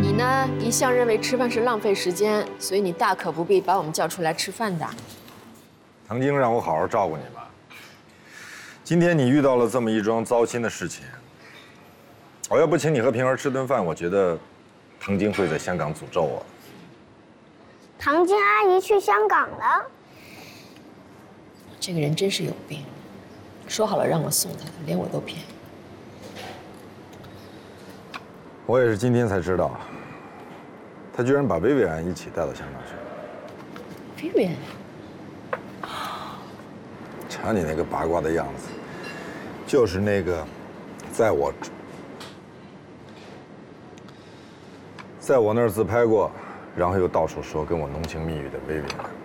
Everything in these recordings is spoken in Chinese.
你呢，一向认为吃饭是浪费时间，所以你大可不必把我们叫出来吃饭的。 唐晶让我好好照顾你嘛。今天你遇到了这么一桩糟心的事情，我要不请你和平儿吃顿饭，我觉得唐晶会在香港诅咒我。 唐晶阿姨去香港了？ 这个人真是有病，说好了让我送她的，连我都骗。 我也是今天才知道，他居然把薇薇安一起带到香港去。 薇薇安， 瞧你那个八卦的样子，就是那个在我那儿自拍过，然后又到处说跟我浓情蜜语的薇薇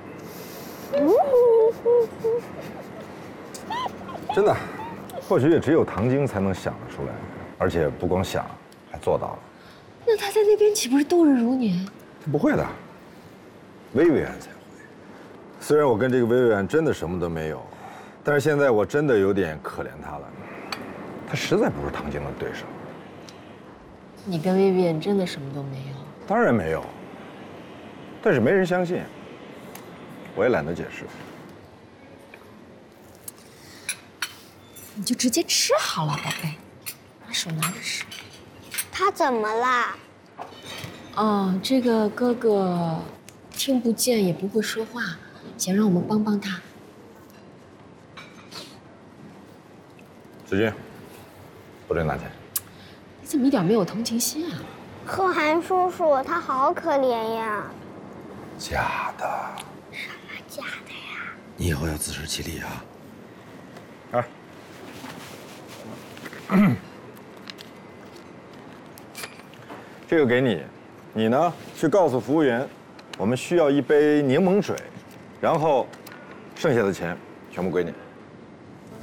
安。真的，或许也只有唐晶才能想得出来，而且不光想，还做到了。 那他在那边岂不是度日如年？ 不会的，薇薇安才会。虽然我跟这个薇薇安真的什么都没有，但是现在我真的有点可怜她了。她实在不是唐晶的对手。 你跟薇薇安真的什么都没有？ 当然没有，但是没人相信，我也懒得解释。 你就直接吃好了，宝贝，把手拿着吃。 他怎么啦？ 哦，这个哥哥听不见也不会说话，想让我们帮帮他。 子君，不准拿钱。 你怎么一点没有同情心啊？ 可汗叔叔他好可怜呀。 假的。 什么假的呀？ 你以后要自食其力啊。这个给你，你呢去告诉服务员，我们需要一杯柠檬水，然后剩下的钱全部归你。